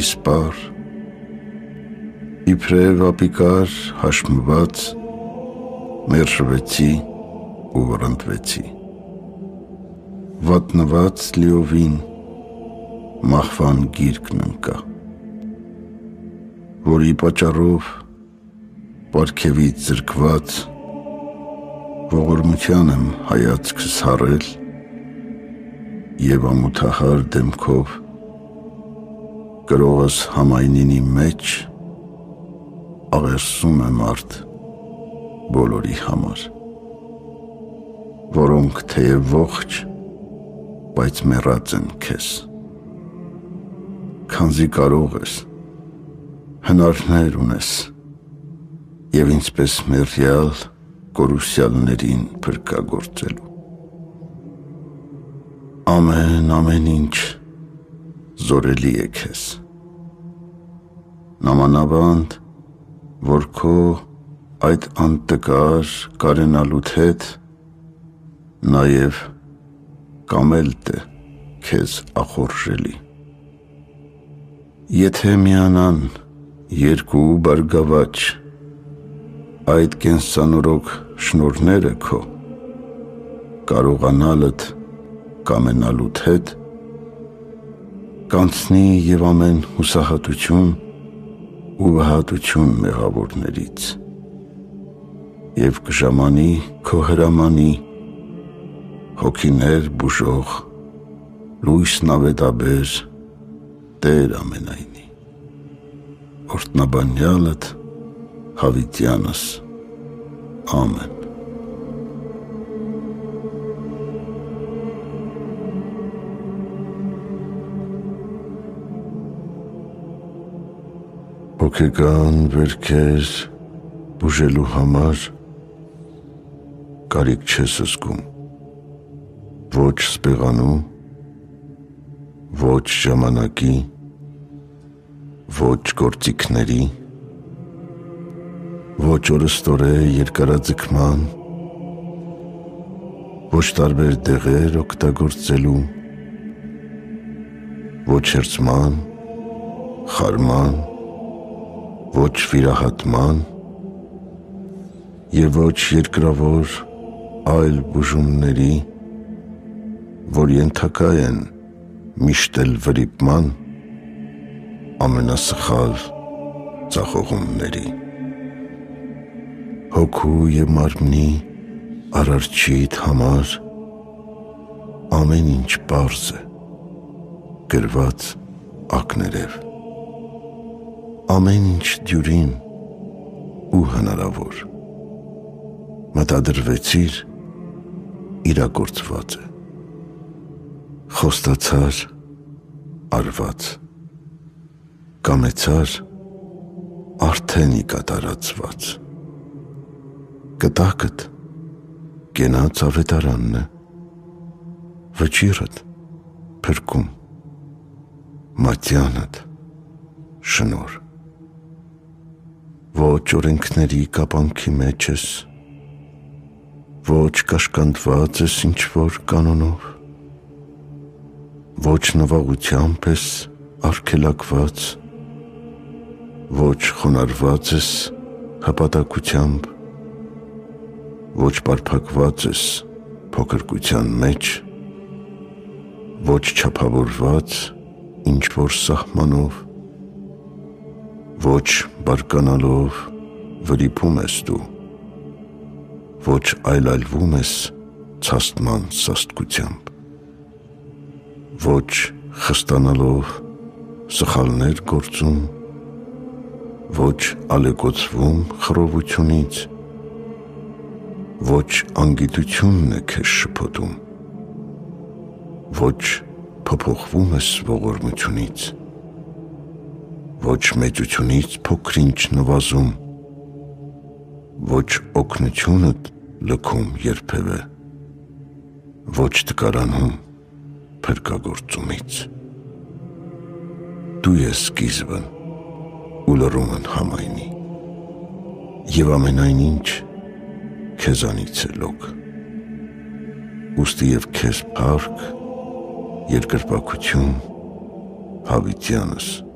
իսպար, իբրև ապիկար հաշմված, մերժվեցի ու վռնդվեցի, վատնված լիովին մահվան գիրկն ընկա, որի պատճառով պարգևից զրկված ողորմության եմ հայացքս հառել և ամոթահար դեմքով կրողս համայնինի մեջ աղերսում եմ արդ բոլորի համար, որոնք թեև ողջ, բայց մեռած են քեզ, քանզի կարող ես, հնարներ ունես և ինձպես մեռյալ կորուսյալներին փրկագործելու։ Ամեն ինչ զորելի է քեզ, նամանավանդ, որ քո այդ անտկար կարենալուդ հետ նաև կամելտ է քեզ ախորժելի։ Եթե միանան երկու բարգավաճ այդ կենսանորոգ շնորհները քո, կարողանալդ կամենալուդ հետ, կանցնի և ամեն հուսահատություն ու վհատություն մեղավորներից և կժամանի քո հրամանի հոգիներ բուժող լույս նավետաբեր Տեր ամենայնի, օրհնաբանյալդ Հավիտյանս, ամեն։ Հոգեկան վերքեր բուժելու համար կարիք չես զգում, ոչ սպեղանու, ոչ ժամանակի, ոչ գործիքների, ոչ օրըստորե երկարաձգման, ոչ տարբեր դեղեր օգտագործելու, ոչ հերձման, խարման, ոչ վիրահատման և ոչ երկրավոր այլ բուժումների, որ ենթակա են միշտ էլ վրիպման ամենասխալ ձախողումների։ Հոգու և մարմնի արարչիդ համար ամեն ինչ պարզ է, գրված ակներև, ամեն ինչ դյուրին ու հնարավոր, մտադրվեցիր իրագործված է, խոստացար արված, կամեցար արդեն կատարածված, կտակդ կենաց ավետարանն է, վճիրդ փրկում, մատյանդ շնոր, ոչ օրենքների կապանքի մեջ ես, ոչ կաշկանդված ես ինչ-որ կանոնով, ոչ նվաղությամբ ես արգելակված, ոչ խոնարհված ես հպատակությամբ, ոչ պարփակված ես փոքրկության մեջ, ոչ չափավորված ինչ-որ սահմանով, ոչ բարկանալով վրիպում ես դու, ոչ այլայլվում ես ցաստման սաստկությամբ, ոչ խստանալով սխալներ գործում, ոչ ալեկոծվում խռովությունից, ոչ անգիտությունն է քեզ շփոթում, ոչ փոփոխվում ես ողորմությունից, ոչ մեծությունից փոքր-ինչ նվազում, ոչ օգնությունդ լքում երբևէ, ոչ տկարանում փրկագործումից։ Դու ես սկիզբն ու լռումն համայնի, և ամենայն ինչ քեզանից է լոկ, ուստի և քեզ փառք, երկրպագություն Հավիտյանս